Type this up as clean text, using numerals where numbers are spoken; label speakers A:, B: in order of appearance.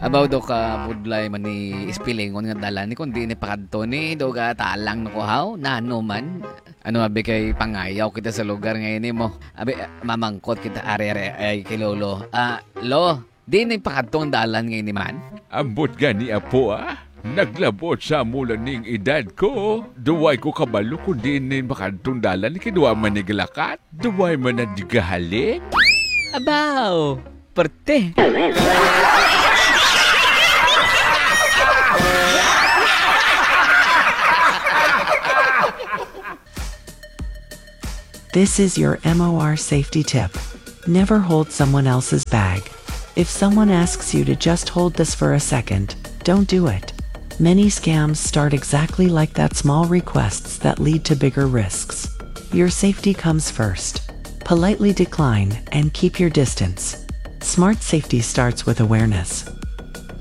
A: Abaw do ka budlay man ni ispilingon nga dalan ni kundi ni pakadto ni do ka talang no ko haw nano man. Ano abi kay pangayaw kita sa lugar ngayon ni mo. Abi mamangkot kita are ay kay lolo. Lo, di ni pakadtong dalan ngayon ni man.
B: Ambot gani apo Naglabot sa mula ning edad ko. Duway ko kabalo kung di nin makadtong dalan. Kinuha man niglakat. Duway man nadigahalik.
A: Abaw, perte.
C: This is your MOR safety tip. Never hold someone else's bag. If someone asks you to just hold this for a second, don't do it. Many scams start exactly like that, small requests that lead to bigger risks. Your safety comes first. Politely decline and keep your distance. Smart safety starts with awareness.